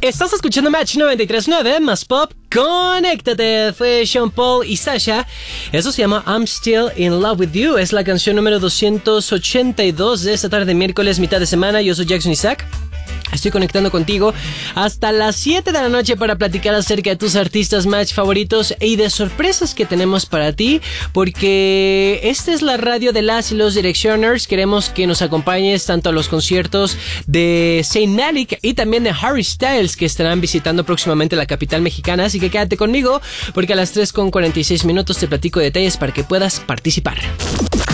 Estás escuchando Match 93.9 más pop. Conéctate. Fue Sean Paul y Sasha. Eso se llama I'm Still in Love with You. Es la canción número 282 de esta tarde, miércoles, mitad de semana. Yo soy Jackson Isaac. Estoy conectando contigo hasta las 7 de la noche para platicar acerca de tus artistas Match favoritos y de sorpresas que tenemos para ti, porque esta es la radio de las y los Directioners. Queremos que nos acompañes tanto a los conciertos de Saint Malik y también de Harry Styles, que estarán visitando próximamente la capital mexicana. Así que quédate conmigo, porque a las 3:46 te platico detalles para que puedas participar.